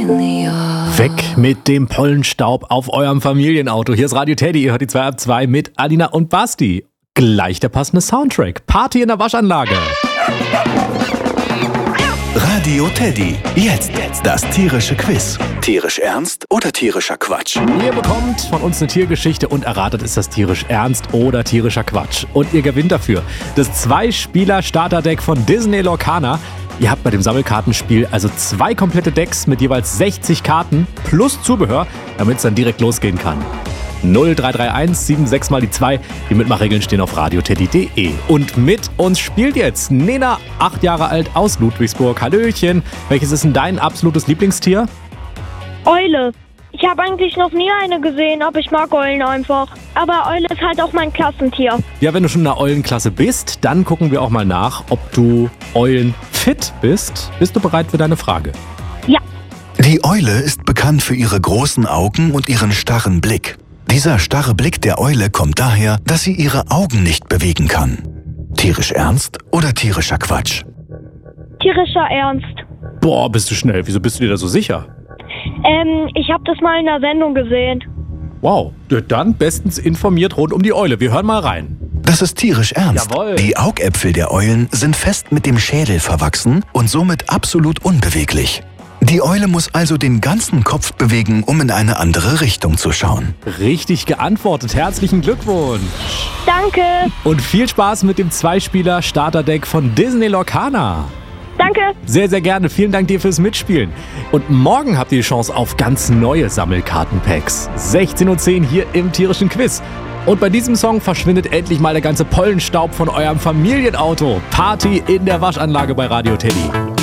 Weg mit dem Pollenstaub auf eurem Familienauto. Hier ist Radio Teddy, ihr hört die 2 ab 2 mit Alina und Basti. Gleich der passende Soundtrack. Party in der Waschanlage. Radio Teddy. Jetzt das tierische Quiz. Tierisch ernst oder tierischer Quatsch? Ihr bekommt von uns eine Tiergeschichte und erratet, ist das tierisch ernst oder tierischer Quatsch. Und ihr gewinnt dafür das 2-Spieler-Starterdeck von Disney Lorcaner. Ihr habt bei dem Sammelkartenspiel also 2 komplette Decks mit jeweils 60 Karten plus Zubehör, damit es dann direkt losgehen kann. 0331 76 mal die 2. Die Mitmachregeln stehen auf radioteddy.de. Und mit uns spielt jetzt Nena, 8 Jahre alt, aus Ludwigsburg. Hallöchen. Welches ist denn dein absolutes Lieblingstier? Eule. Ich habe eigentlich noch nie eine gesehen, aber ich mag Eulen einfach. Aber Eule ist halt auch mein Klassentier. Ja, wenn du schon in der Eulenklasse bist, dann gucken wir auch mal nach, ob du eulenfit bist. Bist du bereit für deine Frage? Ja. Die Eule ist bekannt für ihre großen Augen und ihren starren Blick. Dieser starre Blick der Eule kommt daher, dass sie ihre Augen nicht bewegen kann. Tierisch ernst oder tierischer Quatsch? Tierischer Ernst. Boah, bist du schnell. Wieso bist du dir da so sicher? Ich habe das mal in der Sendung gesehen. Wow, dann bestens informiert rund um die Eule. Wir hören mal rein. Das ist tierisch ernst. Jawohl. Die Augäpfel der Eulen sind fest mit dem Schädel verwachsen und somit absolut unbeweglich. Die Eule muss also den ganzen Kopf bewegen, um in eine andere Richtung zu schauen. Richtig geantwortet. Herzlichen Glückwunsch. Danke. Und viel Spaß mit dem 2-Spieler-Starterdeck von Disney Lorcaner. Danke. Sehr, sehr gerne. Vielen Dank dir fürs Mitspielen. Und morgen habt ihr die Chance auf ganz neue Sammelkartenpacks. 16:10 Uhr hier im tierischen Quiz. Und bei diesem Song verschwindet endlich mal der ganze Pollenstaub von eurem Familienauto. Party in der Waschanlage bei Radio Teddy.